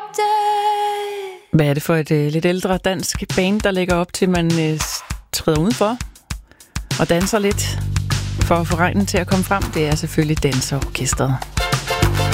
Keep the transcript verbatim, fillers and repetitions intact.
Hvad er det for et uh, lidt ældre dansk band, der lægger op til, at man uh, træder udenfor og danser lidt for at få regnen til at komme frem? Det er selvfølgelig Danserorkestret.